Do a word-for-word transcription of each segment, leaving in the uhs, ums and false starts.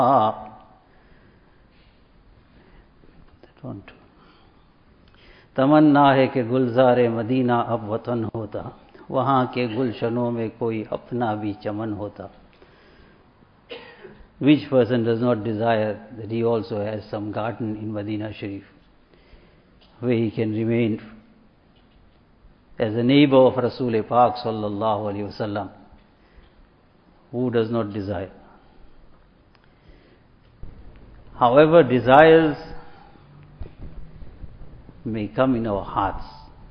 तमन्ना है कि गुलजारे मदीना अब वतन होता, वहाँ के गुलशनों में कोई अपना भी चमन होता. Which person does not desire that he also has some garden in Medina Sharif, where he can remain as a neighbor of Rasul Pak sallallahu alaihi wasallam? Who does not desire? However, desires may come in our hearts,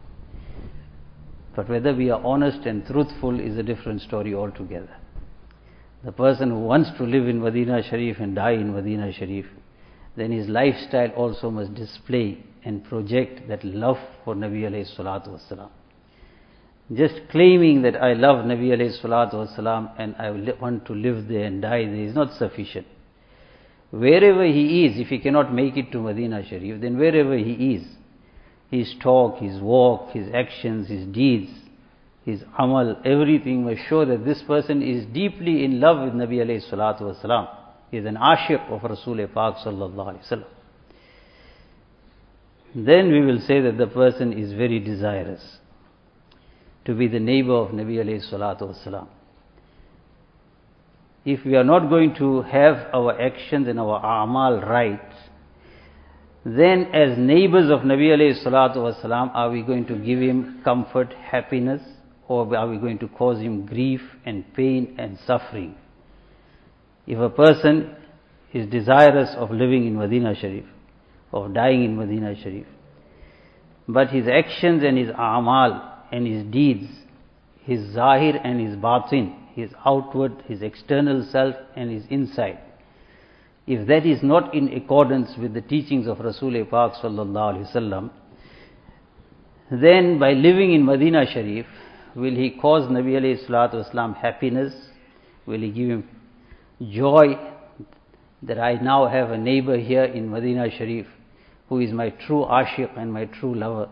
but whether we are honest and truthful is a different story altogether. The person who wants to live in Medina Sharif and die in Medina Sharif, then his lifestyle also must display and project that love for Nabi alayhi salatu wasalam. Just claiming that I love Nabi alayhi salatu wasalam and I want to live there and die there is not sufficient. Wherever he is, if he cannot make it to Medina Sharif, then wherever he is, his talk, his walk, his actions, his deeds, his amal, everything must show that this person is deeply in love with Nabi alayhi salatu wasalam. He is an ashiq of Rasul Pak sallallahu alayhi wasallam. Then we will say that the person is very desirous to be the neighbor of Nabi alayhi salatu wasalam. If we are not going to have our actions and our amal right, then as neighbors of Nabi alayhi salatu wasalam, are we going to give him comfort, happiness, or are we going to cause him grief and pain and suffering? If a person is desirous of living in Medina Sharif, of dying in Medina Sharif, but his actions and his amal and his deeds, his zahir and his batin, his outward, his external self and his inside, if that is not in accordance with the teachings of Rasul Pak sallallahu alaihi wasallam, then by living in Medina Sharif, will he cause Nabi alayhi salatu wasalam happiness? Will he give him joy that I now have a neighbor here in Medina Sharif who is my true ashiq and my true lover?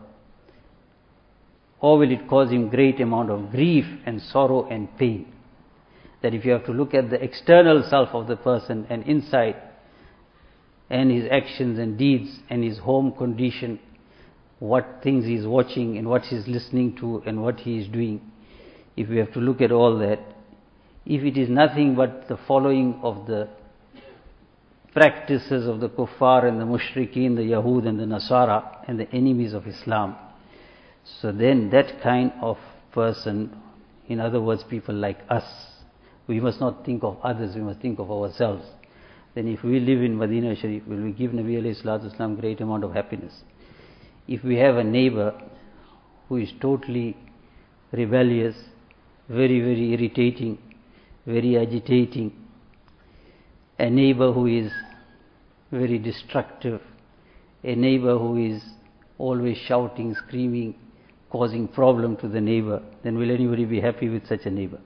Or will it cause him great amount of grief and sorrow and pain? That if you have to look at the external self of the person and inside, and his actions and deeds and his home condition, what things he is watching and what he is listening to and what he is doing, if we have to look at all that, if it is nothing but the following of the practices of the kuffar and the mushrikeen, the Yahud and the Nasara and the enemies of Islam, so then that kind of person, in other words people like us, we must not think of others, we must think of ourselves. Then if we live in Medina Sharif, will we give Nabi alayhi salatu wasalam great amount of happiness? If we have a neighbor who is totally rebellious, very, very irritating, very agitating, a neighbor who is very destructive, a neighbor who is always shouting, screaming, causing problem to the neighbor, then will anybody be happy with such a neighbor?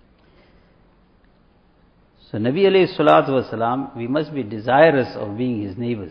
So Nabi alayhi salatu wasalam, we must be desirous of being his neighbors.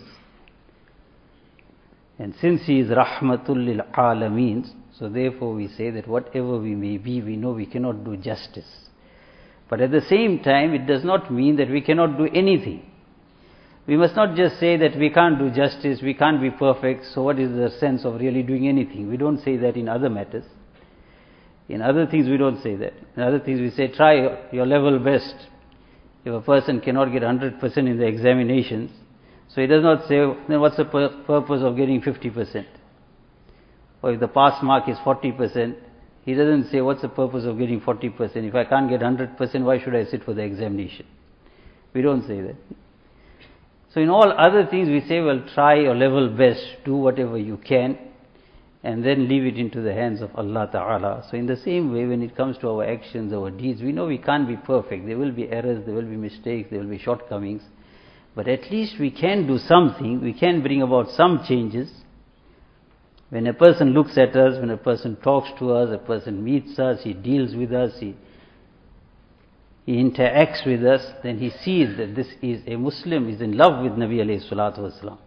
And since he is rahmatul lil alameen, so therefore we say that whatever we may be, we know we cannot do justice. But at the same time, it does not mean that we cannot do anything. We must not just say that we can't do justice, we can't be perfect, so what is the sense of really doing anything? We don't say that in other matters. In other things we don't say that. In other things we say, try your, your level best. If a person cannot get one hundred percent in the examinations, so he does not say, then what's the pur- purpose of getting fifty percent? Or if the pass mark is forty percent, he doesn't say, what's the purpose of getting forty percent? If I can't get one hundred percent, why should I sit for the examination? We don't say that. So in all other things we say, well, try your level best, do whatever you can, and then leave it into the hands of Allah Ta'ala. So in the same way, when it comes to our actions, our deeds, we know we can't be perfect. There will be errors, there will be mistakes, there will be shortcomings. But at least we can do something, we can bring about some changes. When a person looks at us, when a person talks to us, a person meets us, he deals with us, he, he interacts with us, then he sees that this is a Muslim, is in love with Nabi alayhi salatu wasalam.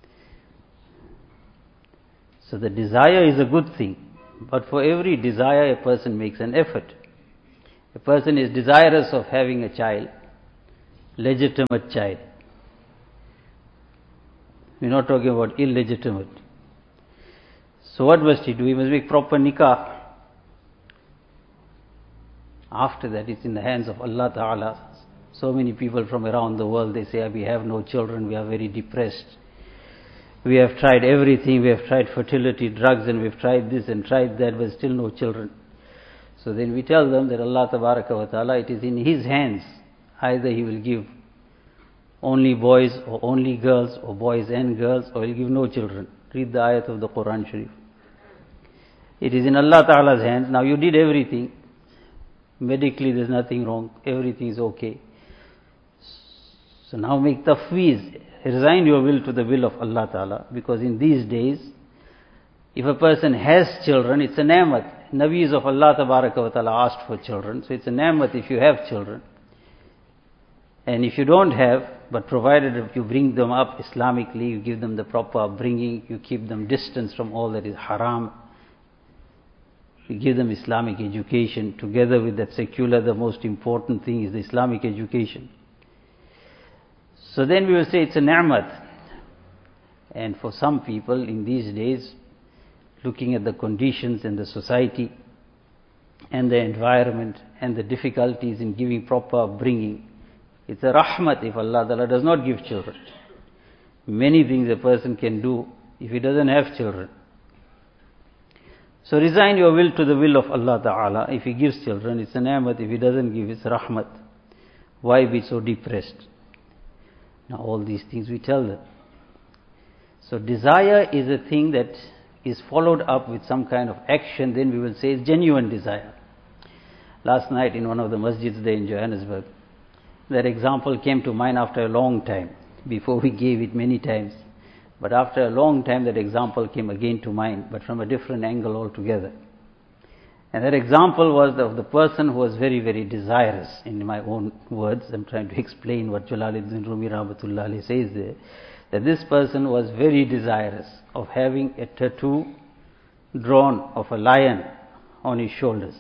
So the desire is a good thing, but for every desire a person makes an effort. A person is desirous of having a child, legitimate child. We're not talking about illegitimate. So what must he do? He must make proper nikah. After that, it's in the hands of Allah Ta'ala. So many people from around the world, they say, we have no children, we are very depressed. We have tried everything, we have tried fertility drugs, and we've tried this and tried that, but still no children. So then we tell them that Allah Tabaraka wa Ta'ala, it is in His hands. Either He will give only boys or only girls, or boys and girls, or He will give no children. Read the ayat of the Quran Sharif. It is in Allah Ta'ala's hands. Now you did everything. Medically there's nothing wrong. Everything is okay. So now make tafweez. Resign your will to the will of Allah Ta'ala. Because in these days, if a person has children, it's a ni'mat. Nabis of Allah Tabaraka wa Ta'ala asked for children. So it's a ni'mat if you have children. And if you don't have, but provided if you bring them up Islamically, you give them the proper upbringing, you keep them distance from all that is haram, you give them Islamic education, together with that secular, the most important thing is the Islamic education. So then we will say it's a ni'mat. And for some people in these days, looking at the conditions in the society and the environment and the difficulties in giving proper upbringing, it's a rahmat if Allah Ta'ala does not give children. Many things a person can do if he doesn't have children. So resign your will to the will of Allah Ta'ala. If He gives children, it's a ni'mat. If He doesn't give, it's rahmat. Why be so depressed? Now all these things we tell them. So desire is a thing that is followed up with some kind of action, then we will say it's genuine desire. Last night in one of the masjids there in Johannesburg, that example came to mind after a long time. Before we gave it many times. But after a long time that example came again to mind, but from a different angle altogether. And that example was of the person who was very, very desirous. In my own words, I'm trying to explain what Jalaluddin Rumi Rahmatullah Alayhi says there. That this person was very desirous of having a tattoo drawn of a lion on his shoulders.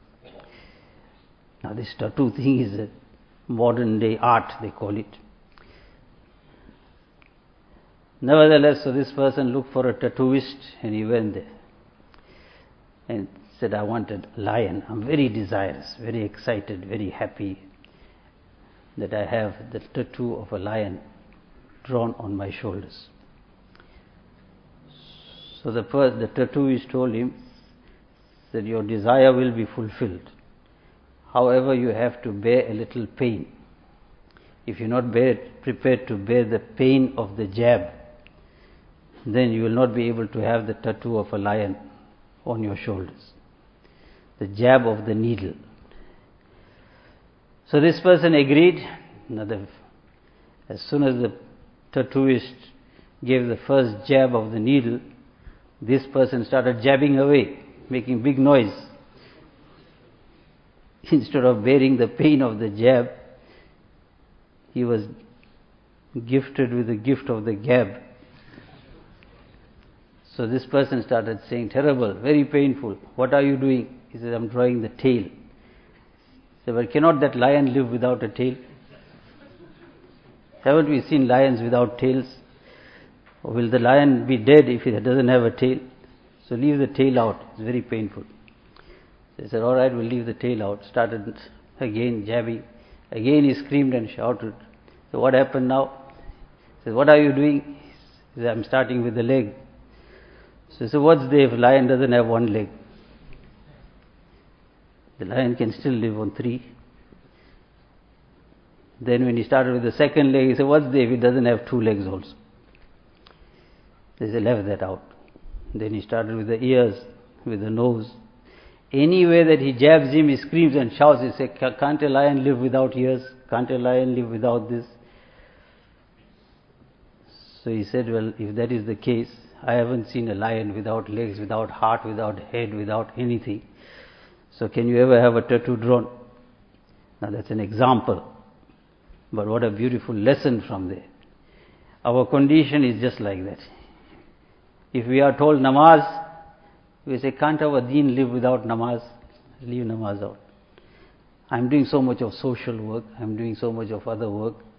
Now this tattoo thing is a modern day art, they call it. Nevertheless, so this person looked for a tattooist and he went there and said, I wanted a lion. I'm very desirous, very excited, very happy that I have the tattoo of a lion drawn on my shoulders. So the, first, the tattooist told him that your desire will be fulfilled. However, you have to bear a little pain. If you're not bear, prepared to bear the pain of the jab, then you will not be able to have the tattoo of a lion on your shoulders. The jab of the needle. So this person agreed. Now the, as soon as the tattooist gave the first jab of the needle, this person started jabbing away, making big noise. Instead of bearing the pain of the jab, he was gifted with the gift of the gab. So this person started saying, terrible, very painful. What are you doing? He said, I'm drawing the tail. He said, but cannot that lion live without a tail? Haven't we seen lions without tails? Or will the lion be dead if it doesn't have a tail? So leave the tail out. It's very painful. So he said, all right, we'll leave the tail out. Started again jabbing. Again he screamed and shouted. So what happened now? He said, what are you doing? He said, I'm starting with the leg. So he said, what's there if a lion doesn't have one leg? The lion can still live on three. Then when he started with the second leg, he said, what's there if he doesn't have two legs also? They said, left that out. Then he started with the ears, with the nose. Anywhere that he jabs him, he screams and shouts. He says, can't a lion live without ears? Can't a lion live without this? So he said, well, if that is the case, I haven't seen a lion without legs, without heart, without head, without anything. So can you ever have a tattoo drawn? Now that's an example. But what a beautiful lesson from there. Our condition is just like that. If we are told namaz, we say, can't our deen live without namaz? Leave namaz out. I'm doing so much of social work, I'm doing so much of other work.